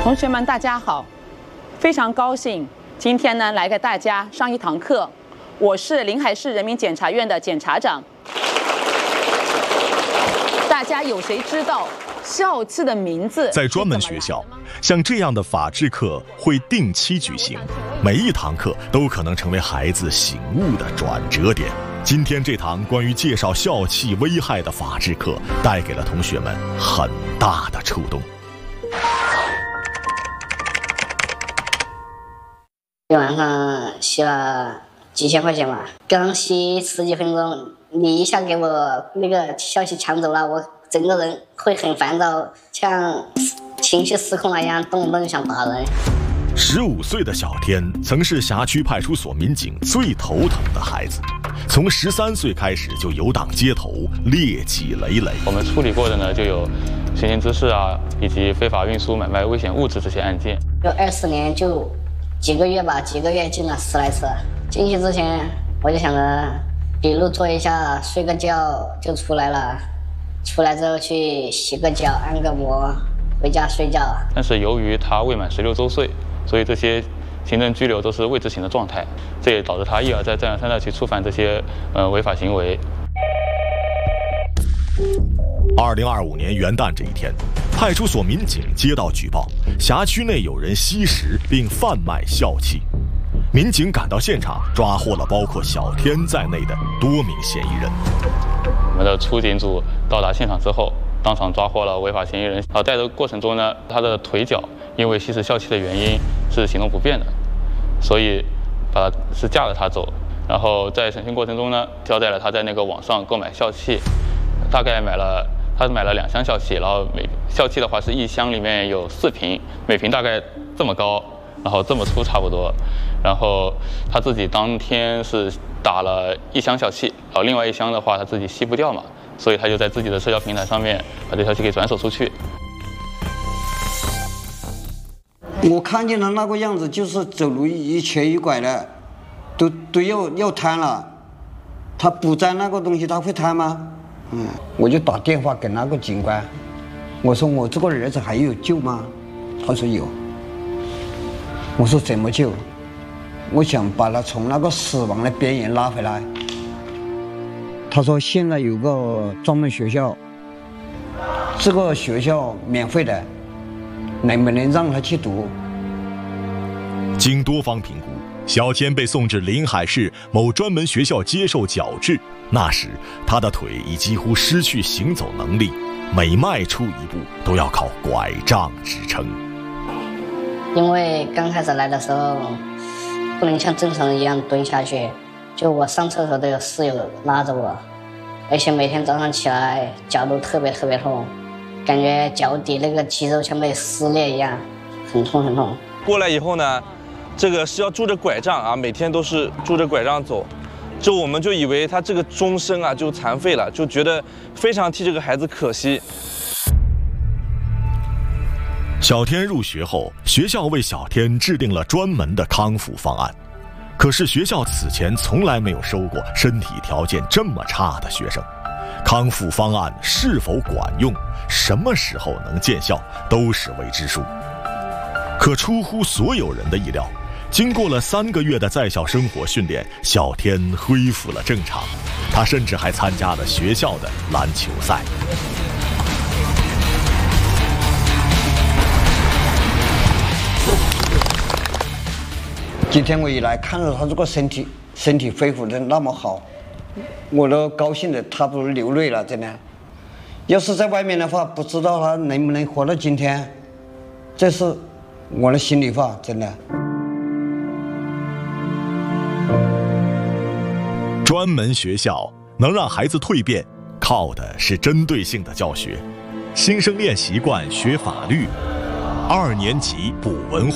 同学们，大家好，非常高兴今天呢来给大家上一堂课。我是临海市人民检察院的检察长。大家有谁知道校次的名字？ 在专门学校，像这样的法治课会定期举行，每一堂课都可能成为孩子醒悟的转折点。今天这堂关于介绍校纪危害的法治课，带给了同学们很大的触动。 一晚上洗了几千块钱吧，刚洗10几分钟，你一下给我那个消息抢走了，我整个人会很烦躁，像情绪失控了一样，动不动就想打人。 15岁的小天曾是辖区派出所民警最头疼的孩子，从13岁开始就游荡街头，劣迹累累。 我们处理过的呢，就有寻衅滋事啊，以及非法运输、买卖危险物质这些案件。 就24年就几个月吧，几个月进了10来次。进去之前我就想着笔录做一下，睡个觉就出来了。出来之后去洗个脚，按个摩，回家睡觉。 但是由于他未满16周岁，所以这些行政拘留都是未执行的状态，这也导致他一而再、再而三的去触犯这些违法行为。 2025年元旦这一天，派出所民警接到举报，辖区内有人吸食并贩卖校气。民警赶到现场，抓获了包括小天在内的多名嫌疑人。 我们的出警组到达现场之后，当场抓获了违法嫌疑人。在这个过程中呢，他的腿脚因为吸食校气的原因是行动不便的，所以是架着他走。然后在审讯过程中呢，交代了他在那个网上购买校气，大概买了2箱校气，然后校气的话是一箱里面有4瓶，每瓶大概这么高，然后这么粗差不多。然后他自己当天是打了1箱校气，然后另外1箱的话他自己吸不掉嘛，所以他就在自己的社交平台上面把这校气给转手出去。 我看见了那个样子，就是走路一瘸一拐的，都要瘫了。他不沾那个东西，他会瘫吗？我就打电话给那个警官，我说我这个儿子还有救吗？他说有。我说怎么救？我想把他从那个死亡的边缘拉回来。他说现在有个专门学校，这个学校免费的，能不能让他去读？ 经多方评估，小天被送至临海市某专门学校接受矫治。那时他的腿已几乎失去行走能力，每迈出一步都要靠拐杖支撑。 因为刚开始来的时候不能像正常人一样蹲下去，就我上厕所都有室友拉着我，而且每天早上起来脚都特别痛，感觉脚底那个肌肉像被撕裂一样，很痛很痛。 过来以后呢，这个是要拄着拐杖啊，每天都是拄着拐杖走，就我们就以为他这个终身啊就残废了，就觉得非常替这个孩子可惜。 小天入学后，学校为小天制定了专门的康复方案，可是学校此前从来没有收过身体条件这么差的学生。康复方案是否管用，什么时候能见效，都是未知数。可出乎所有人的意料，经过了3个月的在校生活训练，小天恢复了正常，他甚至还参加了学校的篮球赛。 今天我一来看到他这个身体恢复的那么好，我都高兴的他不流泪了，真的。要是在外面的话，不知道他能不能活到今天，这是我的心里话，真的。 专门学校能让孩子蜕变，靠的是针对性的教学。新生练习惯学法律，2年级补文化。